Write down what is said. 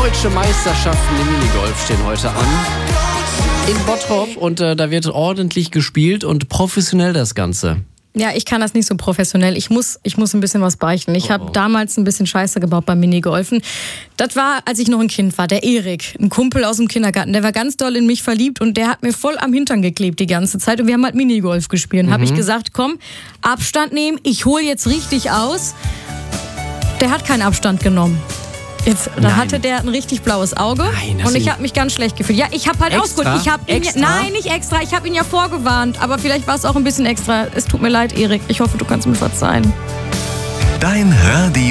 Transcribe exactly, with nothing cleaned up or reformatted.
Deutsche Meisterschaften im Minigolf stehen heute an. In Bottrop und äh, da wird ordentlich gespielt und professionell das Ganze. Ja, ich kann das nicht so professionell. Ich muss, ich muss ein bisschen was beichten. Ich Oh, habe oh. damals ein bisschen Scheiße gebaut beim Minigolfen. Das war, als ich noch ein Kind war, der Erik, ein Kumpel aus dem Kindergarten. Der war ganz doll in mich verliebt und der hat mir voll am Hintern geklebt die ganze Zeit. Und wir haben halt Minigolf gespielt. Mhm. Habe ich gesagt, komm, Abstand nehmen, ich hole jetzt richtig aus. Der hat keinen Abstand genommen. Jetzt, da Nein. hatte der ein richtig blaues Auge. Nein, und ich ihn- habe mich ganz schlecht gefühlt. Ja, ich habe halt Extra? ausgeholt. Ich hab ihn, Extra? nein, nicht extra. Ich habe ihn ja vorgewarnt. Aber vielleicht war es auch ein bisschen extra. Es tut mir leid, Erik. Ich hoffe, du kannst mir verzeihen. Dein Radio